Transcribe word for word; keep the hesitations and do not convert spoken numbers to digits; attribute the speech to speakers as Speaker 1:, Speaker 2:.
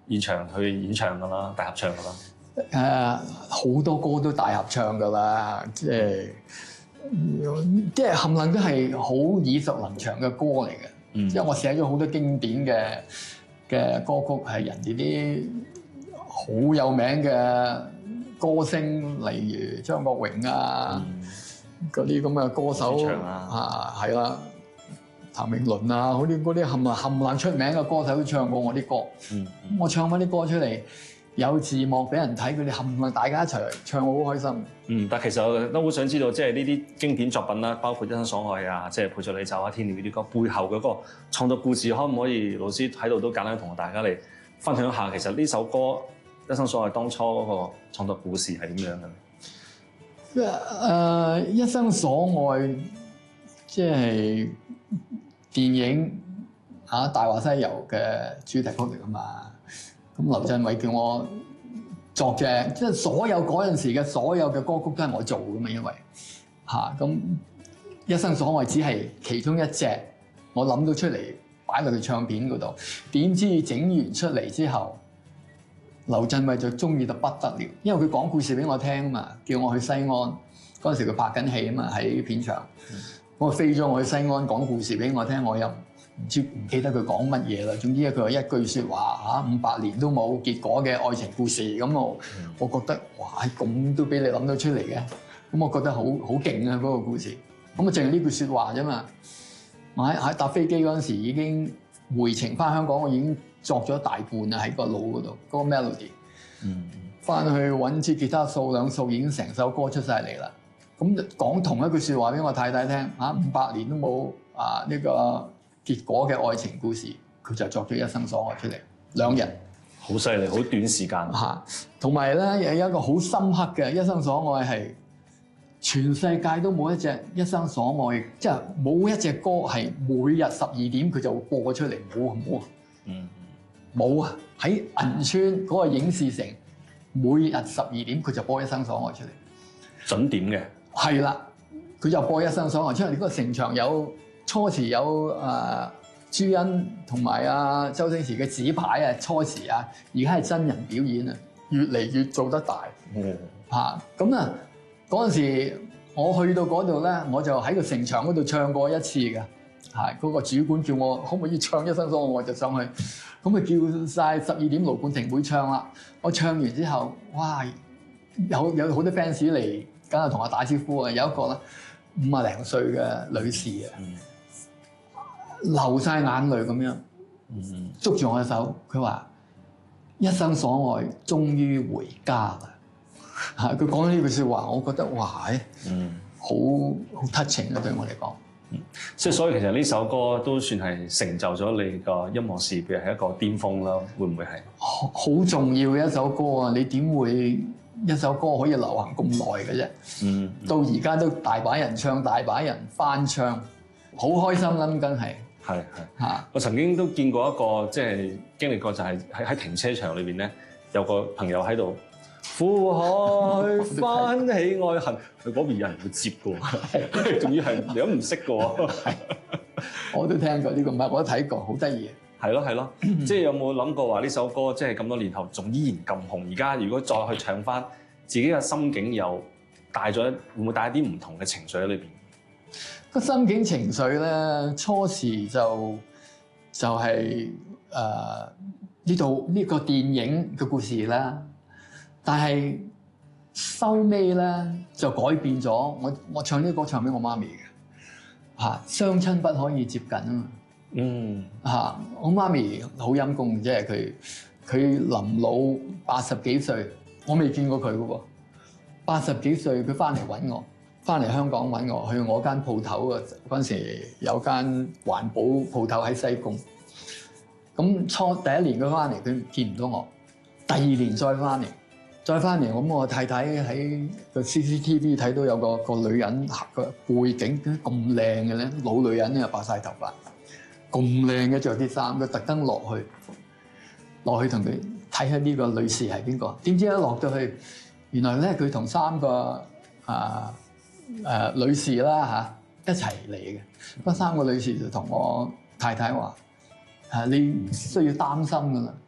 Speaker 1: 現場去演唱㗎啦，大合唱㗎啦。
Speaker 2: 誒好、多歌都大合唱㗎啦，即係即係冚唪唥都係好耳熟能詳嘅歌嚟嘅。嗯、即係我寫咗好多經典嘅嘅歌曲，係人哋啲好有名嘅歌星，例如張國榮啊，嗰啲咁嘅歌手啊，係啦，譚詠麟啊，嗰啲嗰啲冚唪冚唪唥出名嘅歌手都唱過我啲歌。嗯嗯、我唱翻啲歌出嚟，有字幕俾人睇，佢哋冚唪唥大家一齊唱，好開心。嗯，
Speaker 1: 但其實我都好想知道，即係呢啲經典作品啦，包括《一生所愛》啊，即係《陪著你走》啊，《天鳥》呢啲歌背後嘅嗰個創作故事，可唔可以老師喺度都簡單同大家嚟分享一下？其實呢首歌《一生所愛》當初嗰個創作故事係點樣嘅咧？
Speaker 2: 誒、呃，《一生所愛》即係電影啊《大話西遊》嘅主題曲嚟㗎嘛。咁劉鎮偉叫我作嘅，即係所有嗰陣時嘅所有嘅歌曲都係我做㗎嘛，因為嚇咁、啊、一生所愛只係其中一隻，我諗到出嚟擺落去唱片嗰度，點知整完出嚟之後，劉鎮偉就中意到不得了，因為佢講故事俾我聽啊嘛，叫我去西安嗰陣時佢拍緊戲啊嘛，喺片場，嗯、我飛咗我去西安講故事俾我聽，我又唔知唔記得佢講乜嘢啦。總之佢話一句説話嚇，五百年都冇結果嘅愛情故事，咁我、嗯、我覺得哇，咁都俾你諗到出嚟嘅，咁我覺得好好勁啊嗰個故事。咁啊，淨係呢句説話啫嘛。我喺喺搭飛機嗰陣時已經回程翻香港，我已經作咗大半啦喺個腦嗰度，嗰、嗰個 melody。嗯。翻去揾支吉他掃兩掃，已經成首歌出晒嚟啦。咁講同一句説話俾我太太聽嚇，五百年都冇啊呢個結果嘅愛情故事，佢就作咗一生所愛出嚟，兩人
Speaker 1: 好犀利，好短時間
Speaker 2: 嚇。同埋咧有一個好深刻嘅一生所愛係全世界都冇一隻一生所愛，即係冇一隻歌係每日十二點佢就播出嚟，冇啊冇啊，嗯冇啊，喺銀川嗰個影視城每日十二點佢就播一生所愛出嚟，
Speaker 1: 準點嘅
Speaker 2: 係啦，佢就播一生所愛出嚟。嗰個城牆有。初時有啊、呃、朱茵同埋啊周星馳嘅紙牌啊，初時啊，而家係真人表演啊，越嚟越做得大。嗯，嚇咁啊！嗰陣時我去到嗰度咧，我就喺個城牆嗰度唱過一次嘅，係嗰、嗰個主管叫我可唔可以唱一生所愛，我就上去，咁咪叫晒十二點盧冠廷會唱啦。我唱完之後，哇！有有好多 fans 嚟，梗係同我打招呼啊！有一個啦，五啊零歲嘅女士啊。嗯，流晒眼淚咁樣，捉住我嘅手，佢話：一生所愛，終於回家啦！嚇，佢講呢句説話，我覺得哇，嗯，好好 touching 啊，對我嚟講。
Speaker 1: 嗯，即係所以其實呢首歌都算係成就咗你個音樂事業係一個巔峰啦，會唔會係？
Speaker 2: 好重要嘅一首歌啊！你點會一首歌可以流行咁耐嘅啫？嗯，嗯到而家都大把人唱，大把人翻唱，好開心啦！咁梗係。
Speaker 1: 係係嚇！我曾經都見過一個即係經歷過，就係喺喺停車場裏邊咧，有個朋友喺度苦海翻起愛恨，佢嗰邊有人會接嘅喎，仲要係你都唔識嘅喎。
Speaker 2: 我都聽過呢個，唔係我都睇過，好得意。
Speaker 1: 係咯係咯，即係有冇諗過話呢首歌即係咁多年後仲依然咁紅？而家如果再去唱翻，自己嘅心境又帶咗，會唔會帶一啲唔同嘅情緒喺裏邊？
Speaker 2: 個心境情緒咧，初時就就係誒呢度呢個電影嘅故事啦，但係收尾咧就改變咗。我我唱呢個歌唱俾我媽咪嘅嚇，雙親不可以接近啊嘛。嗯嚇，我媽咪好陰功，即係佢佢臨老八十幾歲，我未見過佢嘅喎。八十幾歲佢翻嚟揾我。翻嚟香港揾我，去我間鋪頭啊！嗰陣時有間環保鋪頭喺西貢。咁初第一年佢翻嚟，佢見唔到我。第二年再翻嚟，再翻嚟，咁我太太喺個 C C T V 睇到有個個女人個背景點解咁靚嘅咧？老女人又白晒頭髮，咁靚嘅着啲衫，佢特登落去落去同佢睇下呢個女士係邊個？點知一落到去，原來咧佢同三個啊〜誒、呃、女士啦嚇一齊嚟嘅，嗰三個女士就同我太太話：誒、啊、你唔需要擔心噶啦，